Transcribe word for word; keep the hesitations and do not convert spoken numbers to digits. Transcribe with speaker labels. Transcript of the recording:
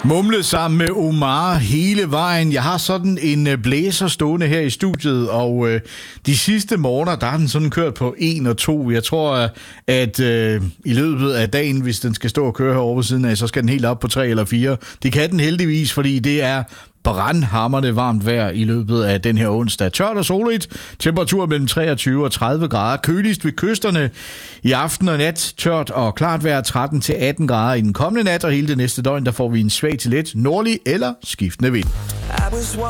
Speaker 1: Mumle sammen med Omar hele vejen. Jeg har sådan en blæser stående her i studiet, og øh, de sidste morgener, der har den sådan kørt på en og to. Jeg tror, at øh, i løbet af dagen, hvis den skal stå og køre herovre ved siden af, så skal den helt op på tre eller fire. Det kan den heldigvis, fordi det er brandhamrende varmt vejr i løbet af den her onsdag. Tørt og soligt, temperatur mellem treogtyve og tredive grader. Køligst ved kysterne i aften og nat. Tørt og klart vejr tretten til atten grader i den kommende nat, og hele det næste døgn, der får vi en svag til let nordlig eller skiftende vind.